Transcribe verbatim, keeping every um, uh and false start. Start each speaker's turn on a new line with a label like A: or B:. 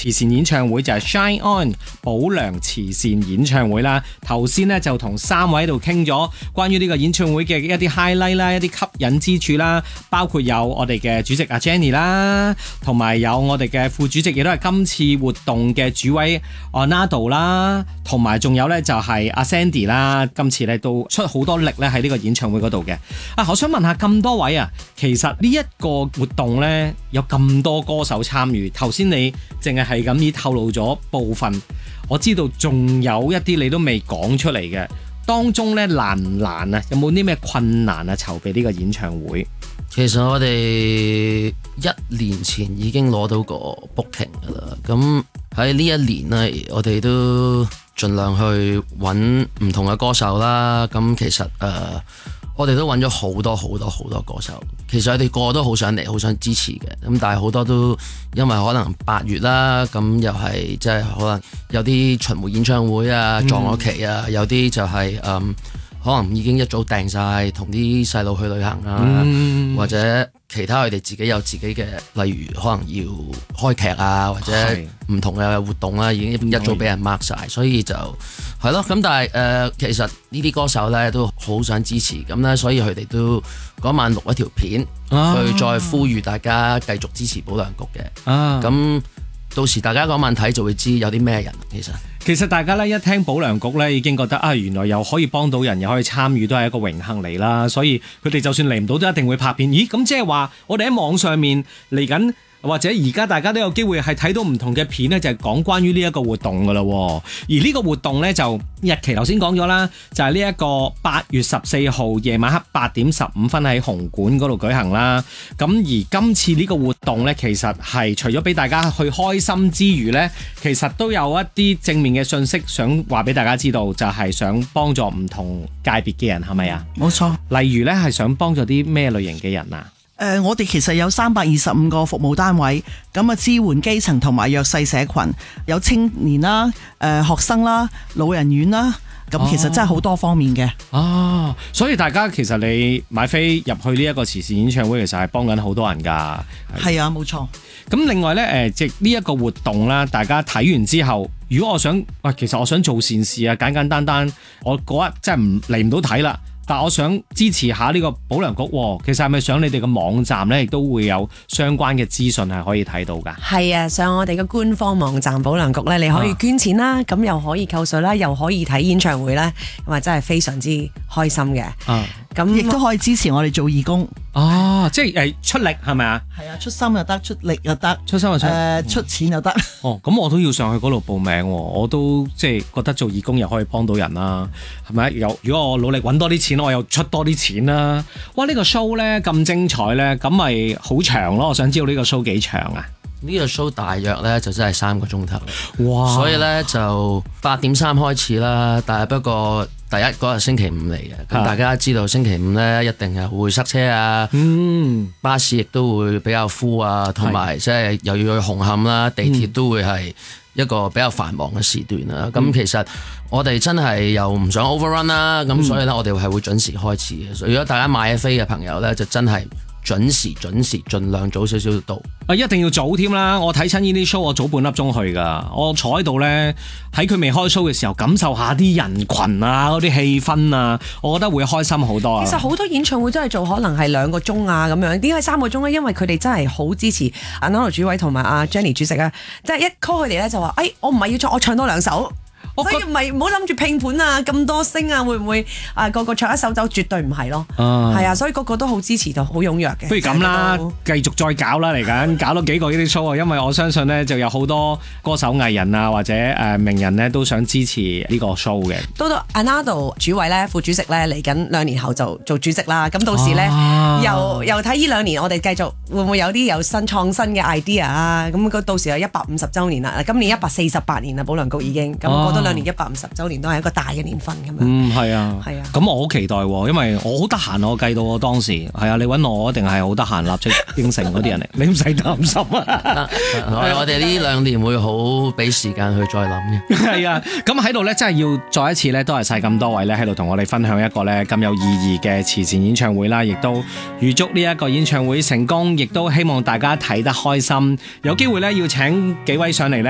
A: 慈善演唱會就係 Shine On 寶良慈善演唱會啦。頭先咧就同三位喺度傾咗關於呢個演唱會嘅一啲 highlight 啦，一啲吸引之處啦，包括有我哋嘅主席阿 Jenny 啦，同埋有我哋嘅副主席亦都係今次活動嘅主委 Anado 啦，同埋仲有咧就係阿 Sandy 啦，今次咧都出好多力咧喺呢個演唱會嗰度嘅。啊，我想問下咁多位啊，其實呢一個活動咧有咁多歌手參與，頭先你淨係係咁意透露咗部分，我知道仲有一啲你都未講出嚟嘅，當中咧難唔難啊？有冇啲咩困難啊？籌備呢個演唱會？
B: 其實我哋一年前已經攞到個 booking 噶啦，咁喺呢一年咧，我哋都盡量去揾唔同嘅歌手啦。咁其實誒、呃，我哋都揾咗好多好多好多歌手。其實我哋個個都好想嚟，好想支持嘅。咁但係好多都因為可能八月啦，咁又係即係可能有啲巡迴演唱會啊撞咗期啊，有啲就係、是、誒。嗯可能已經一早訂晒，同啲細路去旅行啊，嗯、或者其他佢哋自己有自己嘅，例如可能要開劇啊，或者唔同嘅活動啦，已經一早俾人 mark 晒，所以就係咯。咁但係誒、呃，其實呢啲歌手咧都好想支持，咁咧所以佢哋都嗰晚錄一條片，啊、去再呼籲大家繼續支持保良局嘅。咁、啊、到時大家嗰晚睇就會知有啲咩人其實。
A: 其實大家咧一聽保良局咧已經覺得啊，原來又可以幫到人，又可以參與，都係一個榮幸嚟啦。所以佢哋就算嚟唔到都一定會拍片。咦，咁即係話我哋喺網上面嚟緊，或者而家大家都有機會係睇到唔同嘅片咧，就係講關於呢一個活動噶啦。而呢個活動咧就日期頭先講咗啦，就係呢一個八月十四號夜晚黑八點十五分喺紅館嗰度舉行啦。咁而今次呢個活動咧，其實係除咗俾大家去開心之餘咧，其實都有一啲正面嘅信息想話俾大家知道，就係想幫助唔同界別嘅人，係咪啊？
C: 冇錯。
A: 例如咧係想幫助啲咩類型嘅人啊？
C: 誒、呃，我哋其實有三百二十五個服務單位，咁啊支援基層同埋弱勢社群，有青年啦、誒、呃、學生啦、老人院啦，咁其實真係好多方面嘅。
A: 哦，所以大家其實你買飛入去呢一個慈善演唱會，其實係幫緊好多人㗎。
C: 係啊，冇錯。
A: 咁另外咧，誒即呢一個活動啦，大家睇完之後，如果我想，喂，其實我想做善事啊，簡簡單單，我嗰日真係唔嚟唔到睇啦。但我想支持下呢個保良局，其實係咪上你哋嘅網站咧，亦都會有相關嘅資訊係可以睇到㗎？
D: 係啊，上我哋嘅官方網站保良局咧，你可以捐錢啦，咁、啊、又可以扣稅啦，又可以睇演唱會啦，咁啊真係非常之開心嘅。啊，
C: 咁亦都可以支持我哋做義工。
A: 哦，即係誒出力係咪啊？係
C: 啊，出心又得，出力又得，
A: 出心又出，誒、
C: 呃、出錢又得。
A: 哦，咁我都要上去嗰度報名，我都即係覺得做義工又可以幫到人啦，係咪？有如果我努力揾多啲錢，我又出多啲錢啦。哇！呢個 show 咧咁精彩咧，咁咪好長咯。我想知道呢個 show 幾長啊？
B: 呢個 show 大約咧就真係三個鐘頭。
A: 哇！
B: 所以咧就八點三開始啦，但係不過第一嗰日星期五嚟嘅，咁大家知道星期五咧一定係會塞車啊，嗯，巴士亦都會比較 full 啊，同埋即係又要去紅磡啦，地鐵都會係一個比較繁忙嘅時段啦。咁、嗯、其實我哋真係又唔想 overrun 啦，咁、嗯、所以咧我哋係會準時開始嘅。如果大家買咗飛嘅朋友咧，就真係準時準時，盡量早少少到。
A: 啊，一定要早添啦！我睇親呢啲 show，我早半粒鐘去噶。我坐喺度咧，喺佢未開 show 嘅時候，感受下啲人群啊，嗰啲氣氛啊，我覺得會開心好多啊。
D: 其實好多演唱會真係做可能係兩個鐘啊咁樣，點解三個鐘咧？因為佢哋真係好支持阿 Anado 主委同埋阿 Jenny 主席啊，即係一 call 佢哋咧就話：，誒，我唔係要唱，我唱多兩首。所以唔係唔好諗住拼盤啊，咁多星啊，會唔會啊個個唱一首走？絕對唔係咯，係啊，所以個個都好支持，就好踴躍嘅。
A: 不如咁啦，繼續再搞啦，嚟緊搞多幾個呢啲 show 啊，因為我相信咧就有好多歌手藝人啊或者誒名人咧都想支持呢個 show 嘅。到
D: 到 Anado 主委咧、副主席咧嚟緊兩年後就做主席啦，咁到時咧、啊、又又睇呢兩年我哋繼續會唔會有啲有新創新嘅 idea 啊？咁到時有一百五十週年啦，今年一百四十八年啦，保良局已經咁過多兩年一百五十週年都係一個大嘅年份咁樣。
A: 嗯，係啊，
D: 係啊。
A: 咁我好期待喎，因為我好得閒，我計到我當時係啊，你揾我一定係好得閒，立即應承嗰啲人嚟，你唔使擔心啊。
B: 我哋呢兩年會好俾時間去再諗嘅。
A: 係啊，咁喺度咧，真係要再一次咧，多謝晒咁多位咧喺度同我哋分享一個咧咁有意義嘅慈善演唱會啦，亦都預祝呢一個演唱會成功，亦都希望大家睇得開心。有機會咧要請幾位上嚟咧。